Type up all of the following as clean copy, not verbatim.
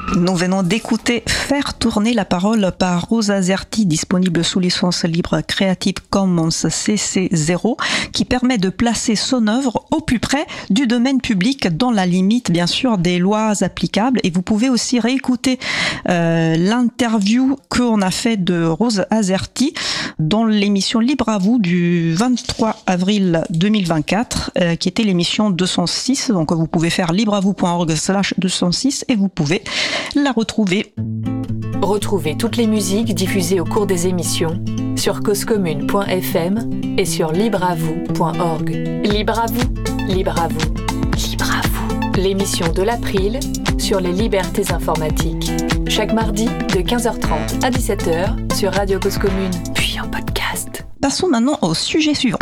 Nous venons d'écouter Faire tourner la parole par Rosa Azerti, disponible sous licence libre Creative Commons CC0, qui permet de placer son œuvre au plus près du domaine public dans la limite, bien sûr, des lois applicables. Et vous pouvez aussi réécouter l'interview qu'on a fait de Rosa Azerti dans l'émission Libre à vous du 23 avril 2024, qui était l'émission 206. Donc vous pouvez faire libreavou.org/206 et vous pouvez la retrouver. Retrouvez toutes les musiques diffusées au cours des émissions sur causecommune.fm et sur libreavou.org. Libre à vous, libre à vous, libre à vous. L'émission de l'April sur les libertés informatiques. Chaque mardi de 15h30 à 17h sur Radio Cause Commune, puis en podcast. Passons maintenant au sujet suivant.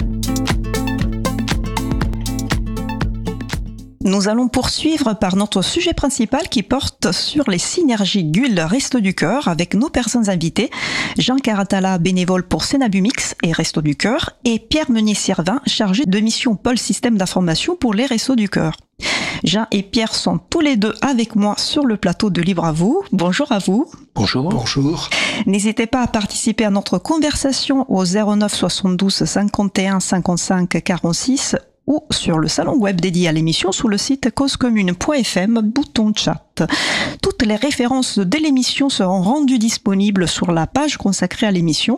Nous allons poursuivre par notre sujet principal qui porte sur les synergies GUL Resto du Cœur avec nos personnes invitées, Jean Caratala, bénévole pour Sénabumix et Resto du Cœur, et Pierre Meunier-Servin, chargé de mission Pôle Système d'information pour les Restos du Cœur. Jean et Pierre sont tous les deux avec moi sur le plateau de Libre à vous. Bonjour à vous. Bonjour. Bonjour. N'hésitez pas à participer à notre conversation au 09 72 51 55 46 ou sur le salon web dédié à l'émission sous le site causecommune.fm, bouton chat. Toutes les références de l'émission seront rendues disponibles sur la page consacrée à l'émission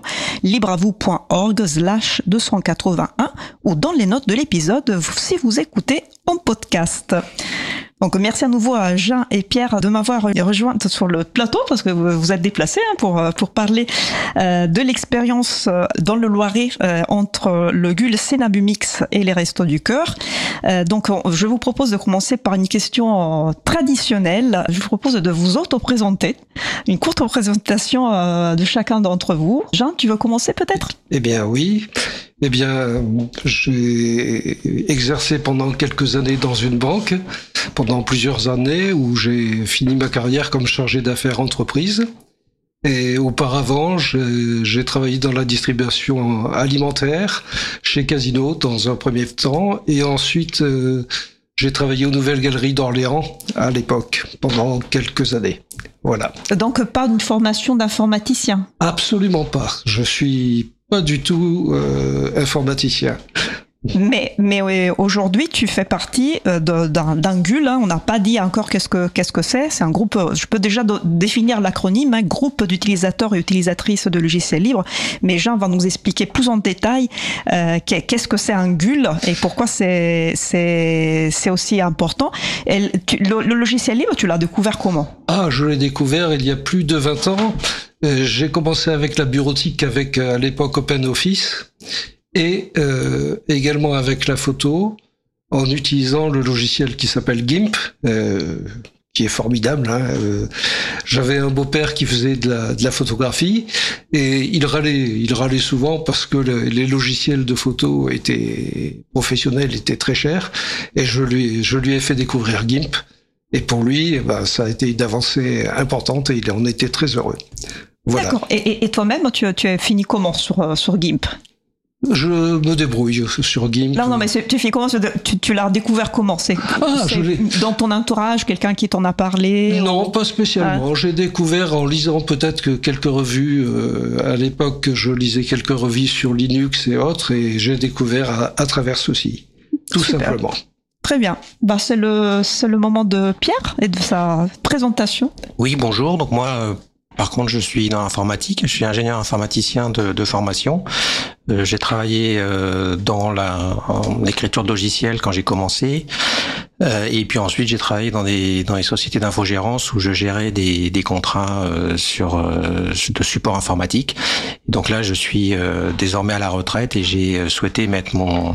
libreavou.org/281 ou dans les notes de l'épisode si vous écoutez en podcast. Donc merci à nouveau à Jean et Pierre de m'avoir rejoint sur le plateau parce que vous êtes déplacés pour parler de l'expérience dans le Loiret entre le GUL Sénabumix et les Restos du Cœur. Donc je vous propose de commencer par une question traditionnelle. Je vous propose de vous auto-présenter, une courte présentation de chacun d'entre vous. Jean, tu veux commencer peut-être ? Eh bien oui. Eh bien, j'ai exercé pendant quelques années dans une banque, pendant plusieurs années où j'ai fini ma carrière comme chargé d'affaires entreprise. Et auparavant, j'ai travaillé dans la distribution alimentaire chez Casino dans un premier temps. Et ensuite, j'ai travaillé aux Nouvelles Galeries d'Orléans à l'époque, pendant quelques années. Voilà. Donc, pas une formation d'informaticien ? Absolument pas. Je suis pas du tout informaticien. Mais aujourd'hui, tu fais partie d'un GUL. Hein. On n'a pas dit encore qu'est-ce que c'est. C'est un groupe. Je peux déjà définir l'acronyme, hein, groupe d'utilisateurs et utilisatrices de logiciels libres. Mais Jean va nous expliquer plus en détail qu'est-ce que c'est un GUL et pourquoi c'est aussi important. Et le logiciel libre, tu l'as découvert comment ? Ah, je l'ai découvert il y a plus de 20 ans. J'ai commencé avec la bureautique, avec à l'époque OpenOffice. Et également avec la photo, en utilisant le logiciel qui s'appelle GIMP, qui est formidable. Hein. J'avais un beau-père qui faisait de la photographie, et il râlait souvent parce que les logiciels de photo professionnels étaient très chers, et je lui ai fait découvrir GIMP. Et pour lui, ça a été une avancée importante, et il en était très heureux. Voilà. D'accord. Et toi-même, tu as fini comment sur GIMP ? Je me débrouille sur GIMP. Non, mais tu fais comment ? Tu l'as découvert comment ? C'est dans ton entourage, quelqu'un qui t'en a parlé ? Non, pas spécialement. J'ai découvert en lisant peut-être que quelques revues. À l'époque, je lisais quelques revues sur Linux et autres, et j'ai découvert à travers ceci, tout Super. Simplement. Très bien. C'est le moment de Pierre et de sa présentation. Oui, bonjour. Donc moi, par contre, je suis dans l'informatique. Je suis ingénieur informaticien de formation. J'ai travaillé dans l'écriture de logiciels quand j'ai commencé. Et puis ensuite, j'ai travaillé dans les sociétés d'infogérance où je gérais des contrats de support informatique. Donc là, je suis désormais à la retraite et j'ai souhaité mettre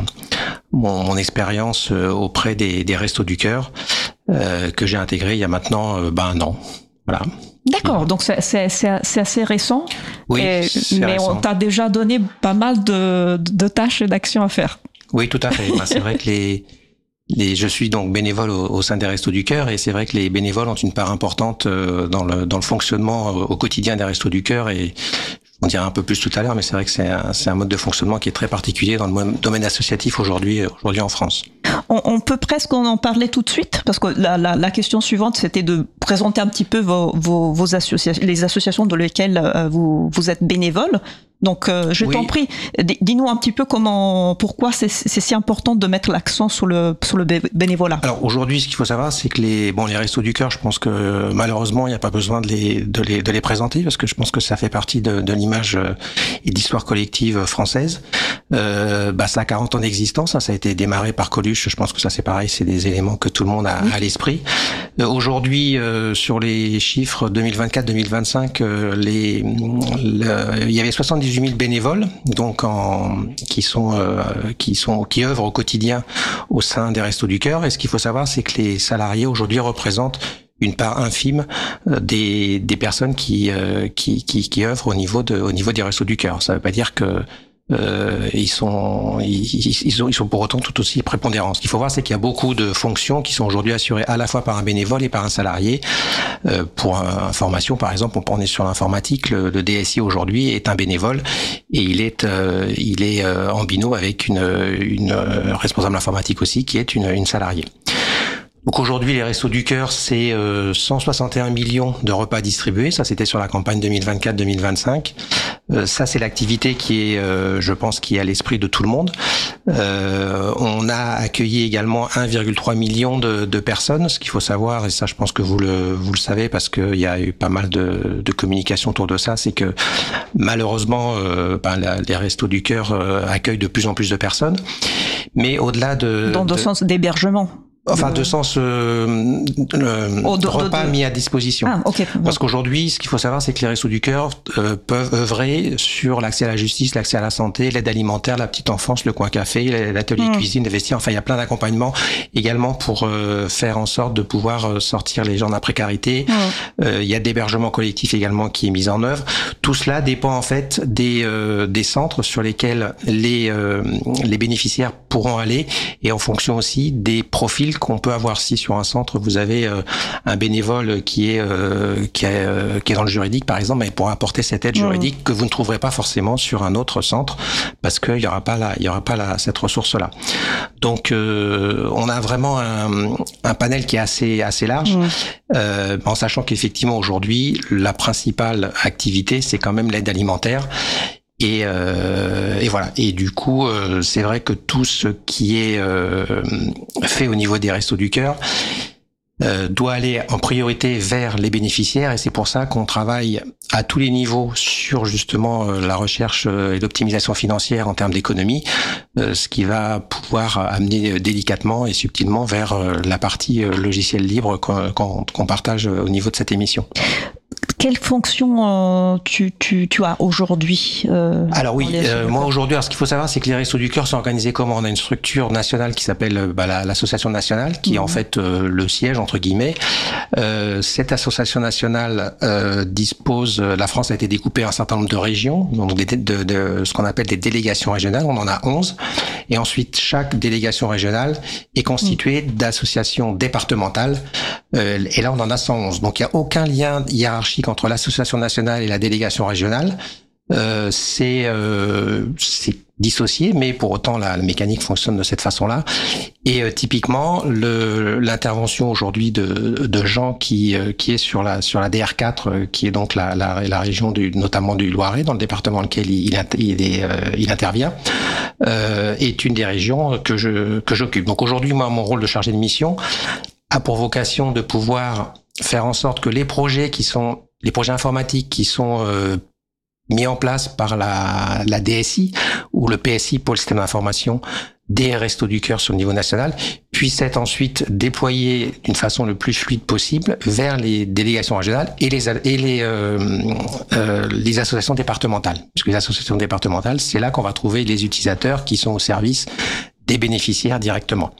mon expérience auprès des Restos du Cœur que j'ai intégré il y a maintenant un an. Voilà. D'accord, donc c'est assez récent. Oui, mais récent. On t'a déjà donné pas mal de tâches et d'actions à faire. Oui, tout à fait. C'est vrai que je suis donc bénévole au sein des Restos du Cœur, et c'est vrai que les bénévoles ont une part importante dans le fonctionnement au quotidien des Restos du Cœur, et je On dirait un peu plus tout à l'heure, mais c'est vrai que c'est un mode de fonctionnement qui est très particulier dans le domaine associatif aujourd'hui en France. On peut presque en parler tout de suite, parce que la question suivante, c'était de présenter un petit peu vos associations, les associations dans lesquelles vous êtes bénévole. Donc, je t'en prie, dis-nous un petit peu pourquoi c'est si important de mettre l'accent sur le bénévolat. Alors aujourd'hui, ce qu'il faut savoir, c'est que les Restos du Cœur, je pense que malheureusement, il n'y a pas besoin de les présenter, parce que je pense que ça fait partie de l'image et de l'histoire collective française. Ça a 40 ans d'existence, ça a été démarré par Coluche. Je pense que ça, c'est pareil, c'est des éléments que tout le monde a à l'esprit. Aujourd'hui, sur les chiffres 2024-2025, il y avait 78 000 bénévoles, donc qui œuvrent au quotidien au sein des Restos du Cœur. Et ce qu'il faut savoir, c'est que les salariés aujourd'hui représentent une part infime des personnes qui œuvrent au niveau des Restos du Cœur. Ça veut pas dire que ils sont pour autant tout aussi prépondérants. Ce qu'il faut voir, c'est qu'il y a beaucoup de fonctions qui sont aujourd'hui assurées à la fois par un bénévole et par un salarié. Pour information, par exemple, on est sur l'informatique, le DSI aujourd'hui est un bénévole et il est en binôme avec une responsable informatique aussi qui est une salariée. Donc aujourd'hui, les Restos du Cœur, c'est 161 millions de repas distribués. Ça, c'était sur la campagne 2024-2025. Ça, c'est l'activité qui est, je pense, qui est à l'esprit de tout le monde. On a accueilli également 1,3 million de personnes. Ce qu'il faut savoir, et ça, je pense que vous le savez, parce qu'il y a eu pas mal de communication autour de ça, c'est que malheureusement, les Restos du Cœur accueillent de plus en plus de personnes. Mais au-delà dans le sens d'hébergement. Enfin, de sens repas mis à disposition. Ah, okay. Parce qu'aujourd'hui, ce qu'il faut savoir, c'est que les Restos du Cœur peuvent œuvrer sur l'accès à la justice, l'accès à la santé, l'aide alimentaire, la petite enfance, le coin café, l'atelier cuisine, les vestiaires. Enfin, il y a plein d'accompagnements également pour faire en sorte de pouvoir sortir les gens de la précarité. Il y a d'hébergement collectif également qui est mis en œuvre. Tout cela dépend en fait des centres sur lesquels les bénéficiaires pourront aller, et en fonction aussi des profils qu'on peut avoir. Si sur un centre vous avez un bénévole qui est dans le juridique par exemple, il pourra apporter cette aide juridique que vous ne trouverez pas forcément sur un autre centre, parce qu'il y aura pas cette ressource là. Donc on a vraiment un panel qui est assez large, en sachant qu'effectivement aujourd'hui la principale activité c'est quand même l'aide alimentaire. Et voilà. Et du coup, c'est vrai que tout ce qui est fait au niveau des Restos du Cœur doit aller en priorité vers les bénéficiaires, et c'est pour ça qu'on travaille à tous les niveaux sur justement la recherche et l'optimisation financière en termes d'économie, ce qui va pouvoir amener délicatement et subtilement vers la partie logiciel libre qu'on partage au niveau de cette émission. Quelle fonction tu as aujourd'hui Alors oui, moi aujourd'hui, ce qu'il faut savoir, c'est que les Restos du Cœur sont organisés comment ? On a une structure nationale qui s'appelle l'association nationale, qui est en fait le siège entre guillemets. Cette association nationale dispose, la France a été découpée en un certain nombre de régions, donc de ce qu'on appelle des délégations régionales. On en a 11, et ensuite chaque délégation régionale est constituée d'associations départementales. Et là, on en a 111. Donc il y a aucun lien hiérarchique entre l'association nationale et la délégation régionale. C'est dissocié, mais pour autant la mécanique fonctionne de cette façon-là. Et typiquement, l'intervention aujourd'hui de Jean qui est sur la DR4, qui est donc la région notamment du Loiret, dans le département dans lequel il intervient, est une des régions que j'occupe. Donc aujourd'hui, moi, mon rôle de chargé de mission a pour vocation de pouvoir faire en sorte que les projets informatiques qui sont mis en place par la DSI ou le PSI, Pôle Système d'Information des Restos du Cœur sur le niveau national, puissent être ensuite déployés d'une façon le plus fluide possible vers les délégations régionales et les associations départementales. Parce que les associations départementales, c'est là qu'on va trouver les utilisateurs qui sont au service des bénéficiaires directement.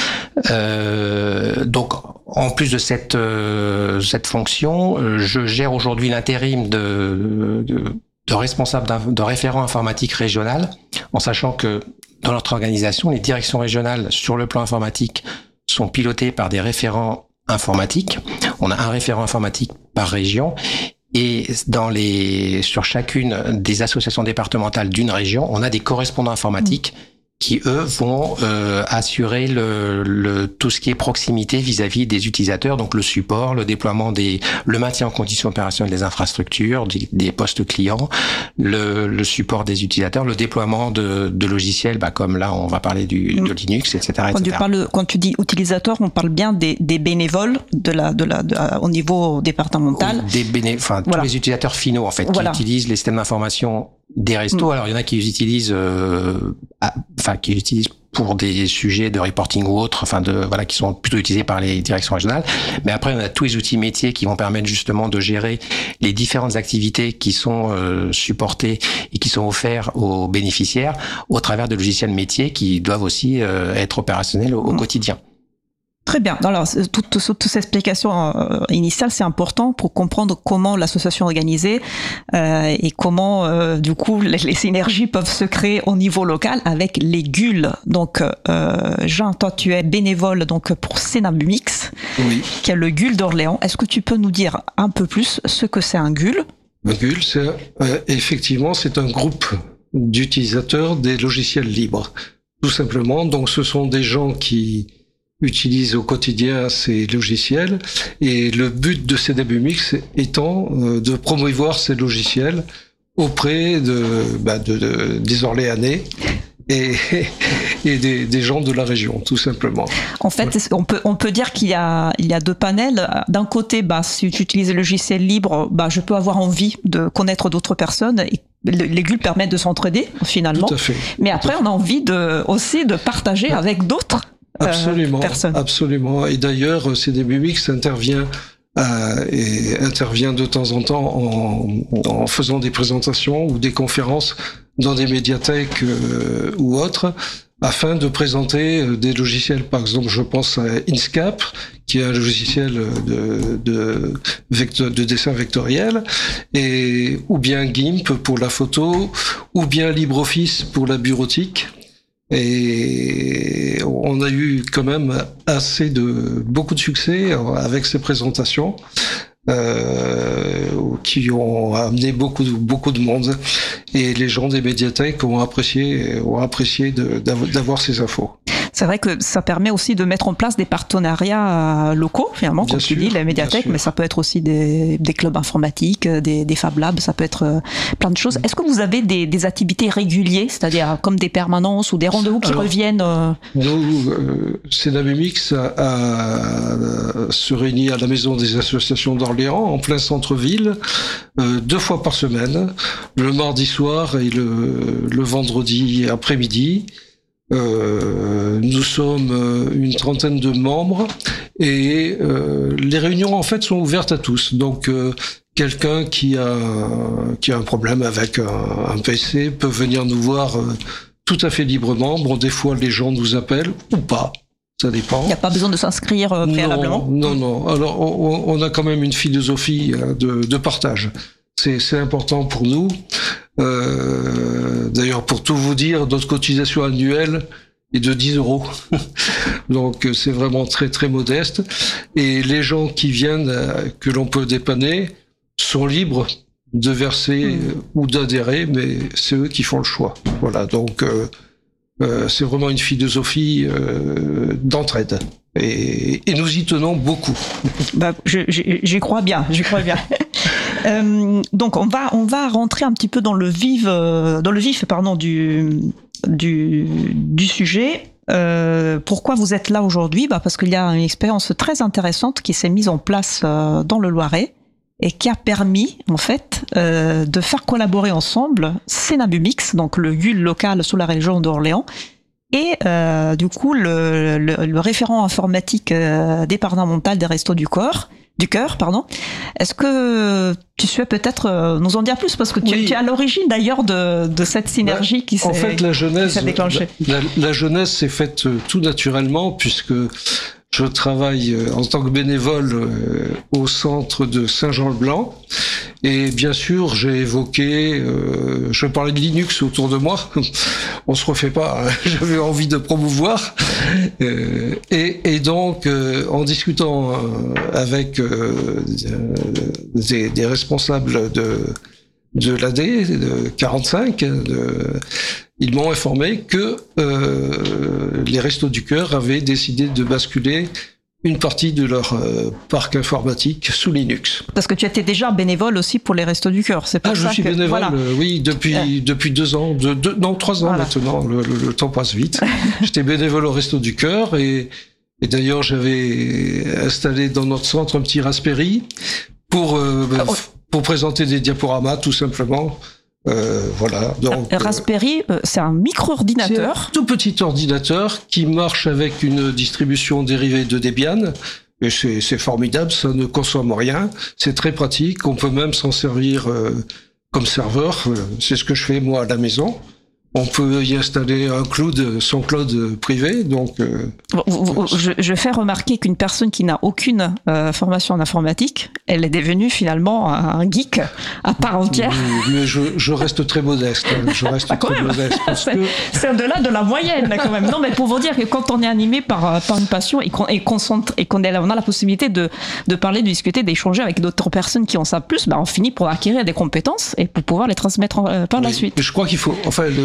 Donc, en plus de cette fonction, je gère aujourd'hui l'intérim de responsable de référent informatique régional, en sachant que dans notre organisation, les directions régionales sur le plan informatique sont pilotées par des référents informatiques. On a un référent informatique par région, Et sur chacune des associations départementales d'une région, on a des correspondants informatiques qui, eux, vont assurer tout ce qui est proximité vis-à-vis des utilisateurs, donc le support, le déploiement le maintien en condition opérationnelle des infrastructures, des postes clients, le support des utilisateurs, le déploiement de logiciels, comme là, on va parler de Linux, etc. Quand tu dis utilisateurs, on parle bien des bénévoles au niveau départemental. Tous les utilisateurs finaux, en fait, qui utilisent les systèmes d'information des restos. Alors, il y en a qui les utilisent, pour des sujets de reporting ou autres, qui sont plutôt utilisés par les directions régionales. Mais après, on a tous les outils métiers qui vont permettre justement de gérer les différentes activités qui sont supportées et qui sont offertes aux bénéficiaires au travers de logiciels métiers qui doivent aussi être opérationnels au quotidien. Très bien. Alors, toute cette explication initiale, c'est important pour comprendre comment l'association est organisée et comment, du coup, les synergies peuvent se créer au niveau local avec les GUL. Donc, Jean, toi, tu es bénévole donc pour Cénabumix, qui est le GUL d'Orléans. Est-ce que tu peux nous dire un peu plus ce que c'est un GUL ? Un GUL, effectivement, c'est un groupe d'utilisateurs des logiciels libres, tout simplement. Donc, ce sont des gens qui utilisent au quotidien ces logiciels, et le but de Cénabumix étant de promouvoir ces logiciels auprès des Orléanais et des gens de la région, tout simplement. En fait, on peut dire qu'il y a deux panels. D'un côté, si tu utilises le logiciel libre, je peux avoir envie de connaître d'autres personnes, et les GUL permettent de s'entraider finalement. Tout à fait. Mais après, on a envie aussi de partager avec d'autres. Absolument. Et d'ailleurs, Cénabumix intervient de temps en temps en faisant des présentations ou des conférences dans des médiathèques ou autres, afin de présenter des logiciels. Par exemple, je pense à Inkscape, qui est un logiciel de dessin vectoriel, ou bien GIMP pour la photo, ou bien LibreOffice pour la bureautique. Et on a eu quand même beaucoup de succès avec ces présentations qui ont amené beaucoup de monde, et les gens des médiathèques ont apprécié d'avoir ces infos. C'est vrai que ça permet aussi de mettre en place des partenariats locaux, finalement, comme tu dis, les médiathèques, mais ça peut être aussi des clubs informatiques, des Fab Labs, ça peut être plein de choses. Est-ce que vous avez des activités régulières, c'est-à-dire comme des permanences ou des rendez-vous qui reviennent Nous, Cénabumix se réunit à la Maison des associations d'Orléans, en plein centre-ville, 2 fois par semaine, le mardi soir et le vendredi après-midi. Nous sommes une 30aine de membres, et les réunions en fait sont ouvertes à tous. Donc quelqu'un qui a un problème avec un PC peut venir nous voir tout à fait librement. Bon, des fois les gens nous appellent ou pas, ça dépend. Il n'y a pas besoin de s'inscrire préalablement. Non. Alors on a quand même une philosophie de partage. C'est important pour nous. D'ailleurs, pour tout vous dire, notre cotisation annuelle est de 10 €. Donc, c'est vraiment très, très modeste. Et les gens qui viennent, que l'on peut dépanner, sont libres de verser ou d'adhérer, mais c'est eux qui font le choix. Voilà. Donc, c'est vraiment une philosophie d'entraide. Et nous y tenons beaucoup. J'y crois bien. Donc on va rentrer un petit peu dans le vif du sujet. Pourquoi vous êtes là aujourd'hui ? Parce qu'il y a une expérience très intéressante qui s'est mise en place dans le Loiret et qui a permis en fait de faire collaborer ensemble Cénabumix, donc le GUL local sous la région d'Orléans, et du coup le référent informatique départemental des Restos du Cœur. Est-ce que tu souhaites peut-être nous en dire plus, parce que tu es à l'origine d'ailleurs de cette synergie qui s'est déclenchée. La jeunesse s'est faite tout naturellement, puisque je travaille en tant que bénévole au centre de Saint-Jean-le-Blanc. Et bien sûr, j'ai évoqué, je parlais de Linux autour de moi. On se refait pas, hein. J'avais envie de promouvoir. Et donc, en discutant avec des responsables de l'AD, de 45, ils m'ont informé que les Restos du Cœur avaient décidé de basculer une partie de leur parc informatique sous Linux. Parce que tu étais déjà bénévole aussi pour les Restos du Cœur, c'est pour ça que... Je suis bénévole, voilà. Oui, depuis 2 ans, 3 ans voilà. Maintenant, le temps passe vite. J'étais bénévole au Restos du Cœur et d'ailleurs j'avais installé dans notre centre un petit Raspberry pour présenter des diaporamas tout simplement. Voilà. Donc, Raspberry, c'est un micro-ordinateur. C'est un tout petit ordinateur qui marche avec une distribution dérivée de Debian. Et c'est formidable, ça ne consomme rien. C'est très pratique. On peut même s'en servir comme serveur. C'est ce que je fais moi à la maison. On peut y installer son cloud privé, donc... Je fais remarquer qu'une personne qui n'a aucune formation en informatique, elle est devenue finalement un geek à part entière. Mais je reste très modeste. Je reste très modeste. C'est au-delà de la moyenne, quand même. Non, mais pour vous dire que quand on est animé par une passion et qu'on a la possibilité de parler, de discuter, d'échanger avec d'autres personnes qui en savent plus, on finit pour acquérir des compétences et pour pouvoir les transmettre par la suite. Je crois qu'il faut...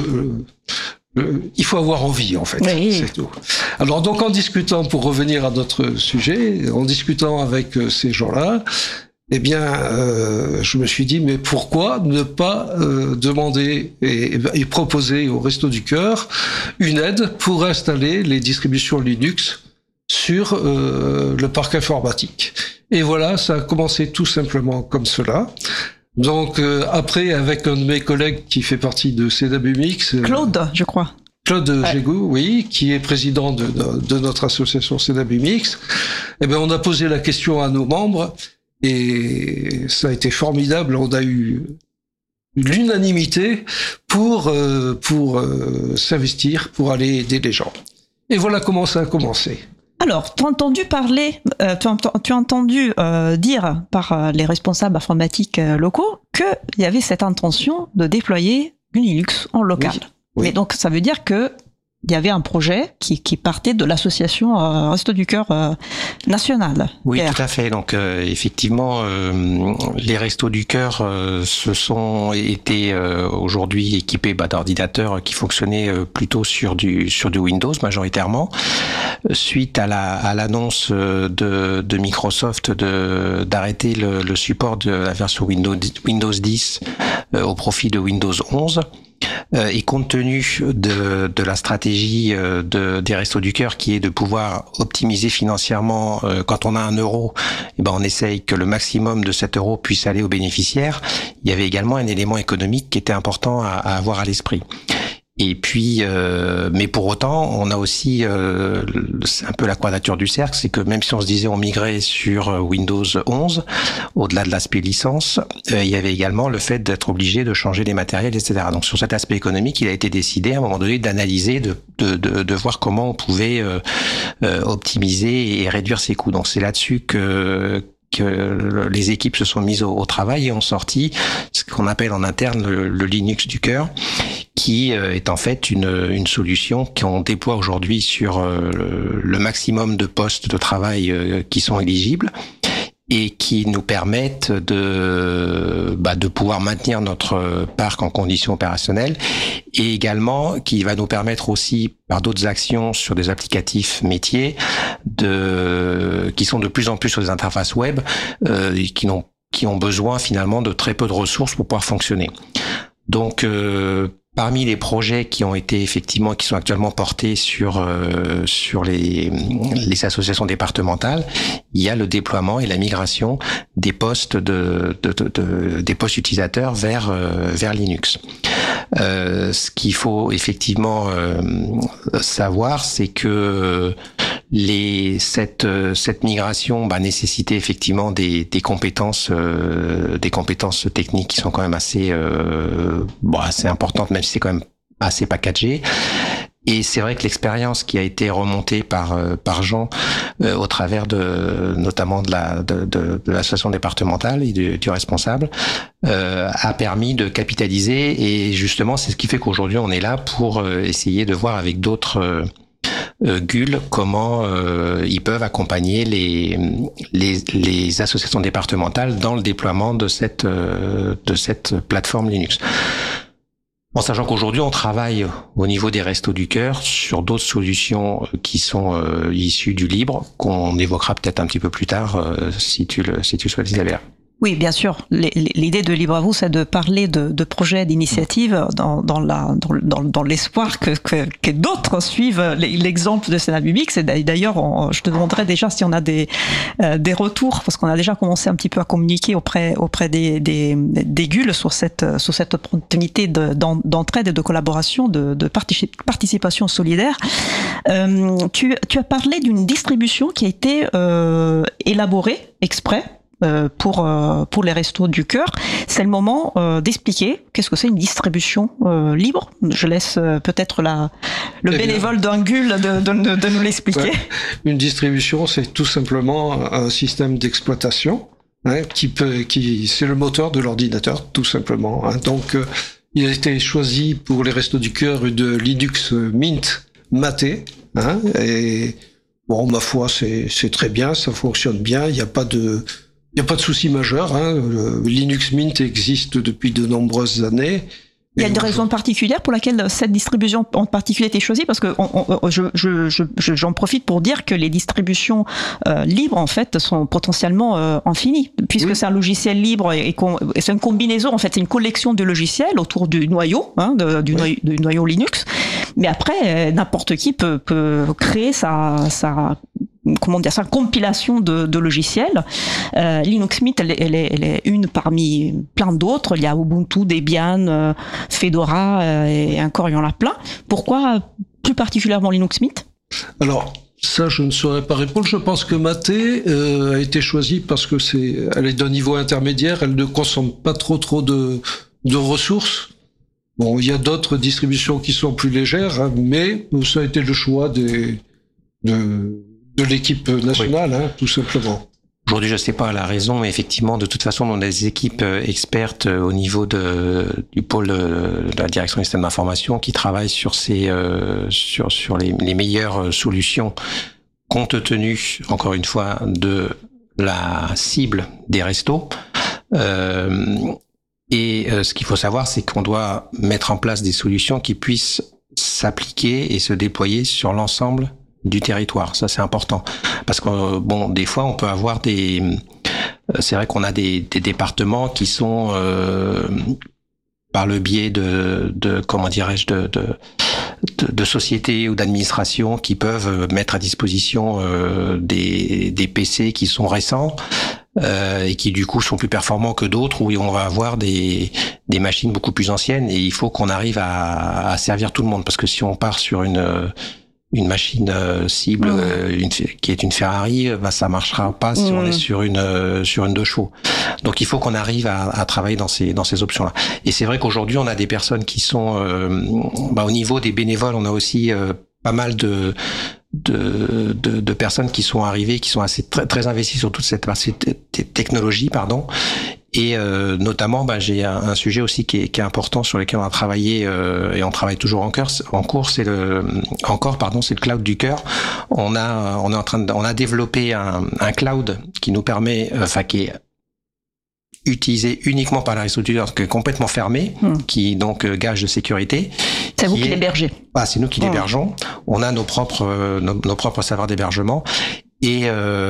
il faut avoir envie, en fait. Oui. C'est tout. Alors, donc, en discutant, pour revenir à notre sujet, en discutant avec ces gens-là, eh bien, je me suis dit, mais pourquoi ne pas demander et proposer au Restos du Cœur une aide pour installer les distributions Linux sur le parc informatique. Et voilà, ça a commencé tout simplement comme cela. Donc après, avec un de mes collègues qui fait partie de CWMix... Claude, je crois. Claude Gégou, oui, qui est président de notre association CWMix, eh ben, on a posé la question à nos membres et ça a été formidable. On a eu l'unanimité pour s'investir, pour aller aider les gens. Et voilà comment ça a commencé. Alors, tu as entendu dire par les responsables informatiques locaux qu'il y avait cette intention de déployer une Linux en local. Oui. Mais donc, ça veut dire que il y avait un projet qui partait de l'association Restos du Cœur nationale. Oui, tout à fait. Donc effectivement, les Restos du Cœur se été aujourd'hui équipés d'ordinateurs qui fonctionnaient plutôt sur du Windows majoritairement. Suite à l'annonce de Microsoft d'arrêter le support de la version Windows 10 au profit de Windows 11. Et compte tenu de la stratégie des Restos du Cœur qui est de pouvoir optimiser financièrement quand on a 1 euro, on essaye que le maximum de cet euro puisse aller aux bénéficiaires. Il y avait également un élément économique qui était important à avoir à l'esprit. Et puis, mais pour autant, on a aussi, c'est un peu la quadrature du cercle, c'est que même si on se disait on migrait sur Windows 11, au-delà de l'aspect licence, il y avait également le fait d'être obligé de changer les matériels, etc. Donc sur cet aspect économique, il a été décidé à un moment donné d'analyser, de voir comment on pouvait optimiser et réduire ses coûts. Donc c'est là-dessus que les équipes se sont mises au travail et ont sorti ce qu'on appelle en interne le Linux du cœur, qui est en fait une solution qu'on déploie aujourd'hui sur le maximum de postes de travail qui sont éligibles et qui nous permettent de pouvoir maintenir notre parc en conditions opérationnelles et également qui va nous permettre aussi par d'autres actions sur des applicatifs métiers qui sont de plus en plus sur des interfaces web qui ont besoin finalement de très peu de ressources pour pouvoir fonctionner. Donc parmi les projets qui sont actuellement portés sur les associations départementales, il y a le déploiement et la migration des postes des postes utilisateurs vers Linux. Ce qu'il faut effectivement savoir, c'est que cette migration nécessitait effectivement des compétences techniques qui sont quand même assez importantes, même si c'est quand même assez packagé. Et c'est vrai que l'expérience qui a été remontée par Jean au travers notamment de l'association départementale et du responsable a permis de capitaliser, et justement c'est ce qui fait qu'aujourd'hui on est là pour essayer de voir avec d'autres GUL comment ils peuvent accompagner les associations départementales dans le déploiement de cette plateforme Linux. En sachant qu'aujourd'hui, on travaille au niveau des Restos du Cœur sur d'autres solutions qui sont issues du libre, qu'on évoquera peut-être un petit peu plus tard, si tu souhaites, Isabella. Oui, bien sûr. L'idée de Libre à vous, c'est de parler de projets, d'initiatives dans l'espoir que d'autres suivent l'exemple de Sénat Public. C'est d'ailleurs, je te demanderai déjà si on a des retours, parce qu'on a déjà commencé un petit peu à communiquer auprès des GUL sur cette opportunité d'entraide et de collaboration, de participation solidaire. Tu as parlé d'une distribution qui a été élaborée exprès pour les Restos du Cœur. C'est le moment d'expliquer qu'est-ce que c'est une distribution libre. Je laisse peut-être le bénévole d'un GUL de nous l'expliquer. Ouais. Une distribution, c'est tout simplement un système d'exploitation qui c'est le moteur de l'ordinateur, tout simplement. Donc, il a été choisi pour les Restos du Cœur de Linux Mint Mate. Et bon, ma foi, c'est très bien, ça fonctionne bien. Il n'y a pas de souci majeur. Linux Mint existe depuis de nombreuses années. Il y a une raison particulière pour laquelle cette distribution en particulier a été choisie, parce que j'en profite pour dire que les distributions libres en fait sont potentiellement infinies, puisque c'est un logiciel libre et c'est une combinaison, en fait, c'est une collection de logiciels autour du noyau, du noyau Linux. Mais après, n'importe qui peut créer sa compilation de logiciels. Linux Mint, elle est une parmi plein d'autres. Il y a Ubuntu, Debian, Fedora, et encore il y en a plein. Pourquoi plus particulièrement Linux Mint ? Alors, ça, je ne saurais pas répondre. Je pense que Mate a été choisie parce que elle est d'un niveau intermédiaire. Elle ne consomme pas trop de ressources. Bon, il y a d'autres distributions qui sont plus légères, mais ça a été le choix de l'équipe nationale, tout simplement. Aujourd'hui, je ne sais pas la raison, mais effectivement, de toute façon, on a des équipes expertes au niveau du pôle de la direction des systèmes d'information qui travaillent sur sur les meilleures solutions, compte tenu, encore une fois, de la cible des restos. Et ce qu'il faut savoir, c'est qu'on doit mettre en place des solutions qui puissent s'appliquer et se déployer sur l'ensemble du territoire. Ça, c'est important. Parce que, bon, des fois, on peut avoir c'est vrai qu'on a des départements qui sont, par le biais comment dirais-je, de sociétés ou d'administrations qui peuvent mettre à disposition des PC qui sont récents, et qui du coup sont plus performants que d'autres, où on va avoir des machines beaucoup plus anciennes, et il faut qu'on arrive à servir tout le monde, parce que si on part sur une machine cible qui est une Ferrari, ça marchera pas si on est sur une 2 chevaux. Donc il faut qu'on arrive à travailler dans ces options-là. Et c'est vrai qu'aujourd'hui on a des personnes qui sont au niveau des bénévoles, on a aussi pas mal de personnes qui sont arrivées, qui sont assez très, très investies sur toute cette partie technologie, Et notamment, j'ai un sujet aussi qui est important, sur lequel on a travaillé et on travaille toujours en cours, c'est le cloud du cœur. On a développé un cloud qui nous permet, qui est utilisé uniquement par la Restos du Cœur, qui est complètement fermé, qui donc gage de sécurité. C'est vous qui l'hébergez. C'est nous qui l'hébergeons. On a nos propres serveurs d'hébergement. Et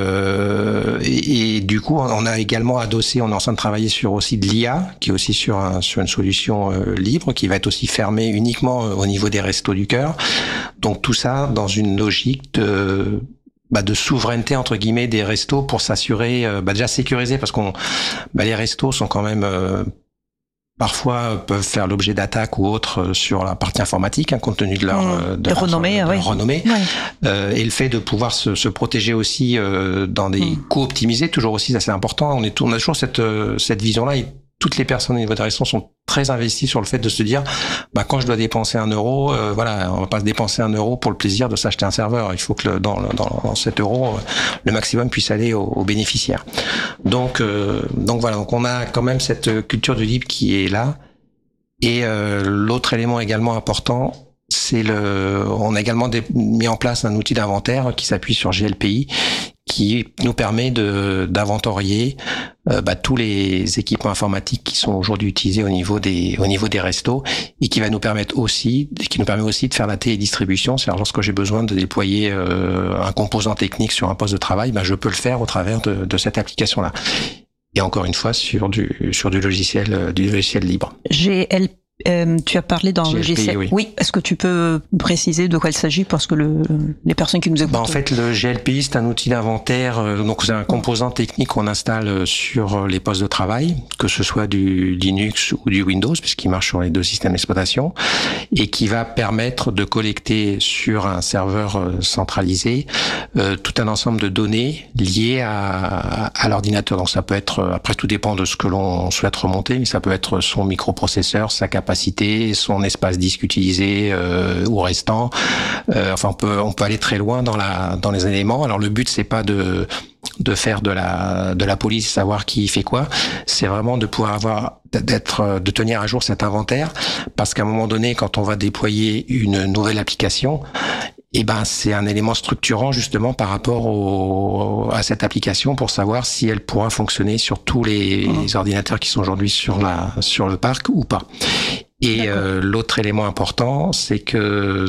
du coup, on a également adossé, on est en train de travailler sur aussi de l'IA, qui est aussi sur une solution libre, qui va être aussi fermée uniquement au niveau des Restos du Cœur. Donc tout ça dans une logique de souveraineté entre guillemets des restos, pour s'assurer, déjà sécuriser, parce les restos sont quand même parfois peuvent faire l'objet d'attaques ou autres sur la partie informatique, compte tenu de leur renommée. Ouais. Et le fait de pouvoir se protéger aussi dans des coûts optimisés, toujours aussi, ça c'est important. On a toujours cette vision-là, et toutes les personnes au niveau des restos sont très très investi sur le fait de se dire, quand je dois dépenser 1 euro, voilà, on va pas se dépenser 1 euro pour le plaisir de s'acheter un serveur. Il faut que dans cet euro, le maximum puisse aller aux bénéficiaires. Donc voilà, donc on a quand même cette culture du libre qui est là. Et l'autre élément également important, c'est on a également mis en place un outil d'inventaire qui s'appuie sur GLPI, qui nous permet d'inventorier tous les équipements informatiques qui sont aujourd'hui utilisés au niveau des restos, et qui nous permet aussi de faire la télédistribution. C'est-à-dire, lorsque j'ai besoin de déployer un composant technique sur un poste de travail, je peux le faire au travers de cette application-là. Et encore une fois, sur du logiciel libre. Tu as parlé d'un logiciel. Oui. Est-ce que tu peux préciser de quoi il s'agit, parce que les personnes qui nous écoutent. En fait, le GLPI, c'est un outil d'inventaire. Donc, c'est un composant technique qu'on installe sur les postes de travail, que ce soit du Linux ou du Windows, puisqu'il marche sur les 2 systèmes d'exploitation, et qui va permettre de collecter sur un serveur centralisé tout un ensemble de données liées à l'ordinateur. Donc, ça peut être, après, tout dépend de ce que l'on souhaite remonter, mais ça peut être son microprocesseur, sa capacité, son espace disque utilisé ou restant. Enfin, on peut aller très loin dans les éléments. Alors, le but, c'est pas de faire de la police, savoir qui fait quoi. C'est vraiment de pouvoir de tenir à jour cet inventaire, parce qu'à un moment donné, quand on va déployer une nouvelle application, c'est un élément structurant justement par rapport à cette application, pour savoir si elle pourra fonctionner sur tous les ordinateurs qui sont aujourd'hui sur le parc ou pas. Et l'autre élément important, c'est que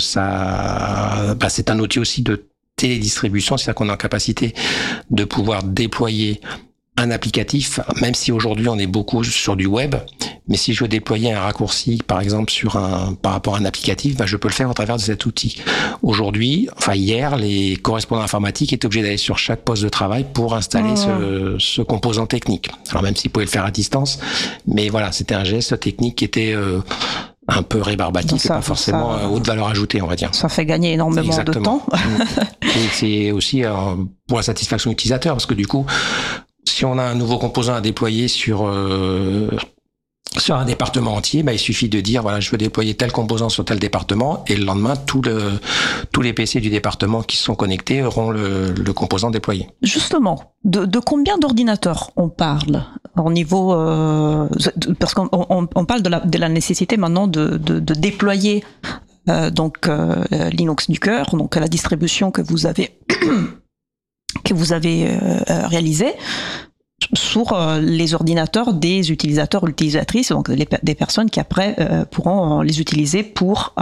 c'est un outil aussi de télédistribution, c'est-à-dire qu'on est en capacité de pouvoir déployer un applicatif, même si aujourd'hui on est beaucoup sur du web, mais si je veux déployer un raccourci, par exemple par rapport à un applicatif, je peux le faire au travers de cet outil. Aujourd'hui, hier, les correspondants informatiques étaient obligés d'aller sur chaque poste de travail pour installer ce composant technique. Alors même s'ils pouvaient le faire à distance, mais voilà, c'était un geste technique qui était un peu rébarbatif et pas forcément haute valeur ajoutée, on va dire. Ça fait gagner énormément de temps. Et c'est aussi pour la satisfaction utilisateur, parce que du coup, si on a un nouveau composant à déployer sur un département entier, il suffit de dire, voilà, je veux déployer tel composant sur tel département, et le lendemain, tous les PC du département qui sont connectés auront le composant déployé. Justement, de combien d'ordinateurs on parle au niveau parce qu'on parle de la nécessité maintenant de déployer Linux du cœur, donc la distribution que vous avez réalisée sur les ordinateurs des utilisateurs ou utilisatrices, donc des personnes qui après pourront les utiliser pour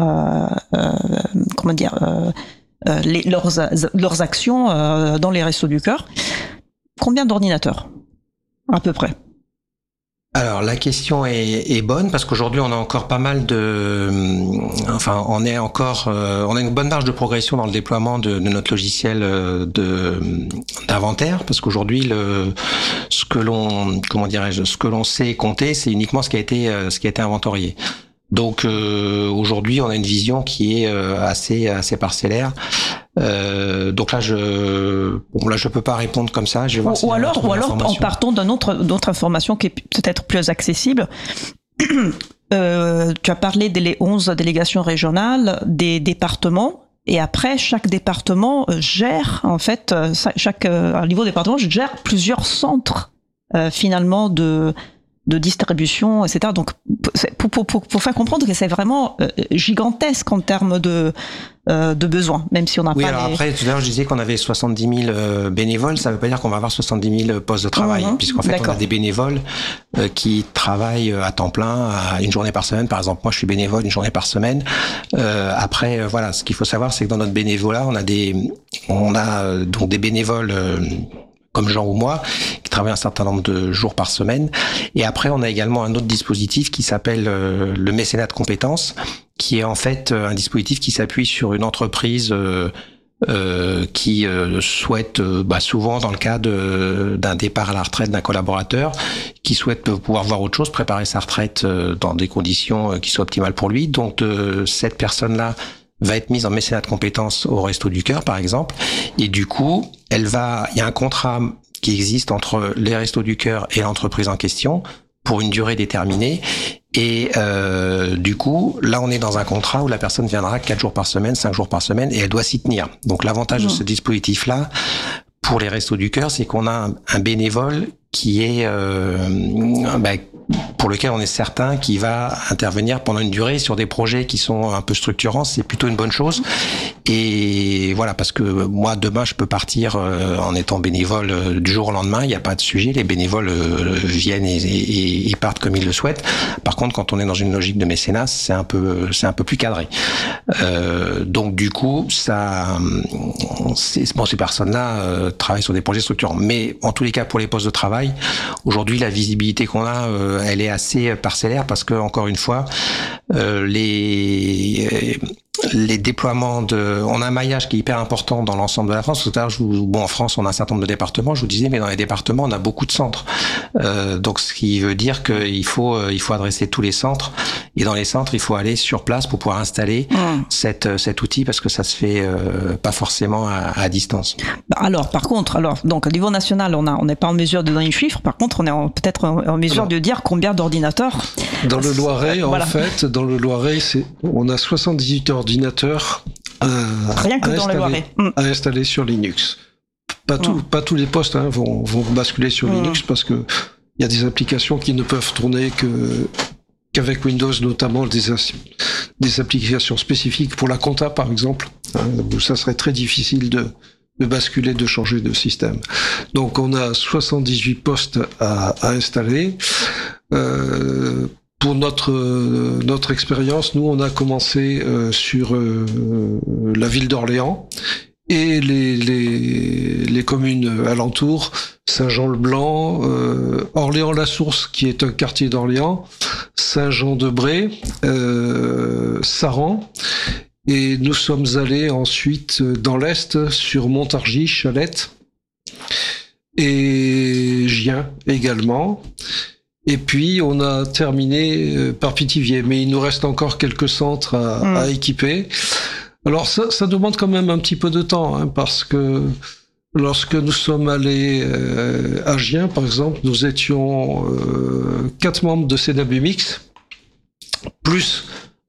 leurs actions dans les restos du cœur. Combien d'ordinateurs à peu près? Alors la question est bonne, parce qu'aujourd'hui on a encore pas mal on a une bonne marge de progression dans le déploiement de notre logiciel d'inventaire, parce qu'aujourd'hui ce que l'on sait compter, c'est uniquement ce qui a été inventorié. Donc aujourd'hui on a une vision qui est assez parcellaire. Donc là je peux pas répondre comme ça. Je vais voir ou alors en partant d'autre information qui est peut-être plus accessible. Tu as parlé des 11 délégations régionales, des départements, et après chaque département gère en fait au niveau département gère plusieurs centres finalement de distribution, etc. Donc, pour faire comprendre que c'est vraiment gigantesque en termes de besoins, même si on n'a pas. Oui, alors après, tout à l'heure, je disais qu'on avait 70 000 bénévoles. Ça ne veut pas dire qu'on va avoir 70 000 postes de travail, puisqu'en fait, on a des bénévoles qui travaillent à temps plein, une journée par semaine. Par exemple, moi, je suis bénévole une journée par semaine. Après, voilà, ce qu'il faut savoir, c'est que dans notre bénévolat, on a donc des bénévoles comme Jean ou moi, qui travaillent un certain nombre de jours par semaine. Et après, on a également un autre dispositif qui s'appelle le mécénat de compétences, qui est en fait un dispositif qui s'appuie sur une entreprise qui souhaite, souvent dans le cas d'un départ à la retraite d'un collaborateur, qui souhaite pouvoir voir autre chose, préparer sa retraite dans des conditions qui soient optimales pour lui. Donc cette personne-là va être mise en mécénat de compétences au Resto du Cœur, par exemple, et du coup, il y a un contrat qui existe entre les Restos du Cœur et l'entreprise en question pour une durée déterminée. Et du coup, là, on est dans un contrat où la personne viendra 4 jours par semaine, 5 jours par semaine, et elle doit s'y tenir. Donc, l'avantage de ce dispositif-là, pour les Restos du Cœur, c'est qu'on a un bénévole qui est pour lequel on est certain qu'il va intervenir pendant une durée sur des projets qui sont un peu structurants. C'est plutôt une bonne chose. Et voilà, parce que moi, demain, je peux partir en étant bénévole du jour au lendemain. Il n'y a pas de sujet. Les bénévoles viennent et partent comme ils le souhaitent. Par contre, quand on est dans une logique de mécénat, c'est un peu plus cadré. Donc, du coup, ces personnes-là travaillent sur des projets structurants. Mais en tous les cas, pour les postes de travail, aujourd'hui, la visibilité qu'on a, elle est assez parcellaire parce que, encore une fois, les déploiements on a un maillage qui est hyper important dans l'ensemble de la France. Tout à l'heure, en France, on a un certain nombre de départements. Je vous disais, mais dans les départements, on a beaucoup de centres. Donc, ce qui veut dire qu'il faut adresser tous les centres. Et dans les centres, il faut aller sur place pour pouvoir installer cet outil parce que ça se fait pas forcément à distance. Alors, par contre, donc au niveau national, on n'est pas en mesure de donner un chiffre. Par contre, on est peut-être en mesure de dire combien d'ordinateurs. Dans le Loiret, en fait, on a 78 ordinateurs rien que dans le Loiret à installer sur Linux. Pas tous les postes vont basculer sur Linux parce que il y a des applications qui ne peuvent tourner qu'avec Windows, notamment des applications spécifiques pour la compta, par exemple, où ça serait très difficile de basculer, de changer de système. Donc on a 78 postes à installer. Pour notre expérience, nous on a commencé sur la ville d'Orléans et les communes alentours, Saint-Jean-le-Blanc, Orléans-la-Source qui est un quartier d'Orléans, Saint-Jean-de-Bray, Saran. Et nous sommes allés ensuite dans l'Est sur Montargis, Chalette et Gien également. Et puis on a terminé par Pithiviers, mais il nous reste encore quelques centres à équiper. Alors ça demande quand même un petit peu de temps, parce que lorsque nous sommes allés à Gien, par exemple, nous étions 4 membres de Cénabumix, plus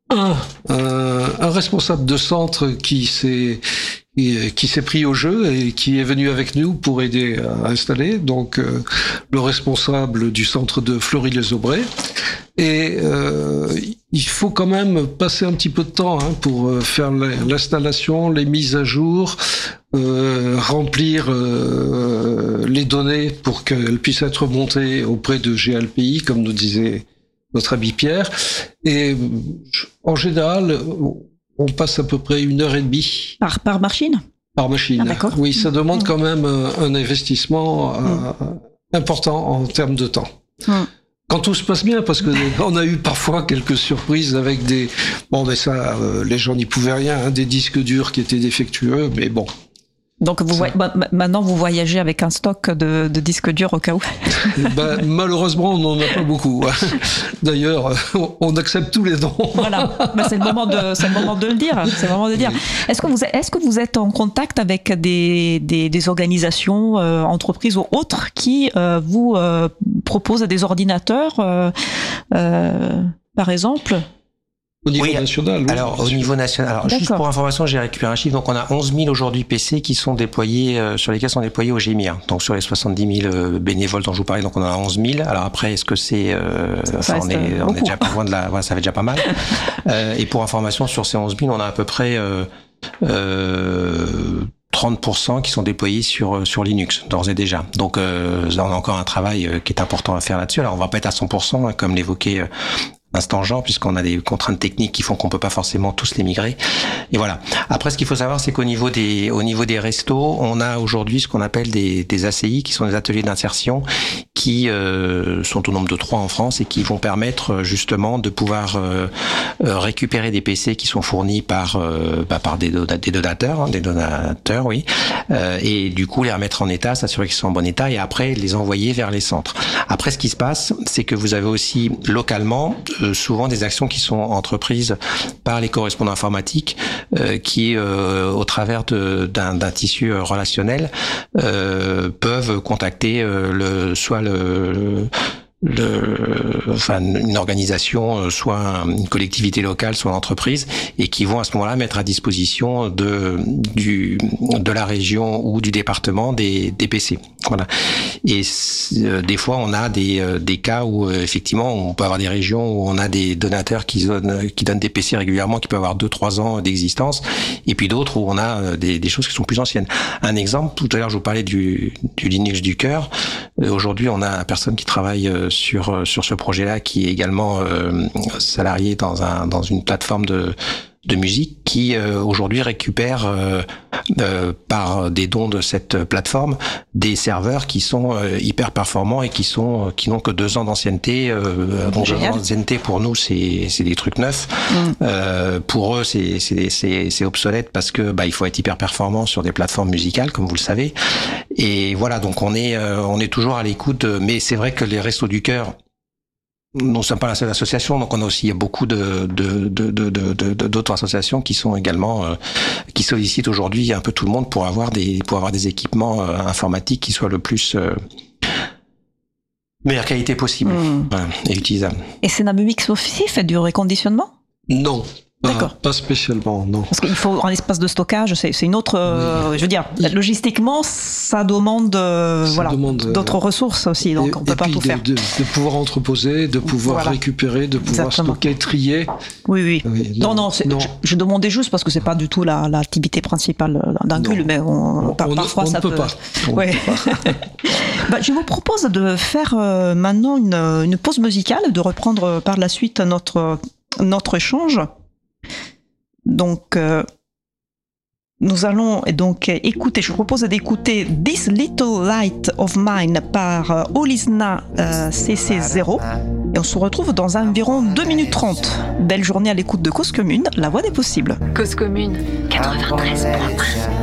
un responsable de centre qui s'est pris au jeu et qui est venu avec nous pour aider à installer, donc le responsable du centre de Fleury-les-Aubrais. Et il faut quand même passer un petit peu de temps pour faire l'installation, les mises à jour, remplir les données pour qu'elles puissent être montées auprès de GLPI, comme nous disait notre ami Pierre. Et en général, on passe à peu près 1h30. Par machine ? Par machine. Ah, d'accord. Oui, ça demande quand même un investissement important en termes de temps. Quand tout se passe bien, parce que on a eu parfois quelques surprises avec mais ça, les gens n'y pouvaient rien, des disques durs qui étaient défectueux, mais bon. Donc maintenant vous voyagez avec un stock de disques durs au cas où. Malheureusement, on n'en a pas beaucoup. D'ailleurs, on accepte tous les dons. Voilà, c'est le moment de le dire. C'est le moment de dire. Est-ce que vous êtes en contact avec des organisations, entreprises ou autres qui vous proposent des ordinateurs, par exemple? Au niveau national, oui. Alors, au niveau national, juste pour information, j'ai récupéré un chiffre. Donc, on a 11 000 aujourd'hui PC qui sont déployés, sur lesquels sont déployés au GMIR. Donc, sur les 70 000 bénévoles dont je vous parlais, donc on en a 11 000. Alors après, est-ce que c'est, on est déjà pas loin de ça fait déjà pas mal. Et pour information, sur ces 11 000, on a à peu près, 30% qui sont déployés sur Linux, d'ores et déjà. Donc, là, on a encore un travail qui est important à faire là-dessus. Alors, on va pas être à 100%, comme l'évoquait instant Jean, puisqu'on a des contraintes techniques qui font qu'on peut pas forcément tous les migrer. Et voilà. Après, ce qu'il faut savoir, c'est qu'au niveau des restos, on a aujourd'hui ce qu'on appelle des ACI, qui sont des ateliers d'insertion, qui sont au nombre de 3 en France et qui vont permettre justement de pouvoir récupérer des PC qui sont fournis par des donateurs, oui, et du coup les remettre en état, s'assurer qu'ils sont en bon état et après les envoyer vers les centres. Après, ce qui se passe, c'est que vous avez aussi localement souvent des actions qui sont entreprises par les correspondants informatiques qui, au travers d'un tissu relationnel, peuvent contacter soit une organisation, soit une collectivité locale, soit l'entreprise, et qui vont à ce moment-là mettre à disposition de la région ou du département des PC. Voilà. Et des fois, on a des cas où effectivement, on peut avoir des régions où on a des donateurs qui donnent des PC régulièrement, qui peuvent avoir 2-3 ans d'existence, et puis d'autres où on a des choses qui sont plus anciennes. Un exemple, tout à l'heure, je vous parlais du Linux du cœur. Aujourd'hui, on a une personne qui travaille sur ce projet-là, qui est également salarié dans une plateforme de musique, qui aujourd'hui récupère par des dons de cette plateforme des serveurs qui sont hyper performants et qui n'ont que 2 ans d'ancienneté. Donc 2 ans d'ancienneté pour nous c'est des trucs neufs. Pour eux c'est obsolète parce que il faut être hyper performant sur des plateformes musicales, comme vous le savez. Et voilà, donc on est toujours à l'écoute. Mais c'est vrai que les Restos du Cœur, nous ne sommes pas la seule association, donc on a aussi beaucoup d'autres associations qui sont également qui sollicitent aujourd'hui un peu tout le monde pour avoir des équipements informatiques qui soient le plus meilleure qualité possible, voilà, et utilisables. Et Cénamumix aussi fait du reconditionnement ? Non. D'accord. Pas spécialement, non. Parce qu'il faut un espace de stockage, c'est une autre. Oui. Je veux dire, logistiquement, ça demande, d'autres ressources aussi, donc on peut pas tout faire. De pouvoir entreposer, de pouvoir récupérer, de pouvoir stocker, trier. Oui. Non. Je demandais juste parce que c'est pas du tout l'activité principale d'un GUL, mais parfois ça peut. Ouais. Je vous propose de faire maintenant une pause musicale, de reprendre par la suite notre échange. Donc, nous allons donc écouter, je vous propose d'écouter This Little Light of Mine par Olisna CC0 et on se retrouve dans environ 2 minutes 30. Belle journée à l'écoute de Cause Commune, la voix des possibles. Cause Commune 93.1.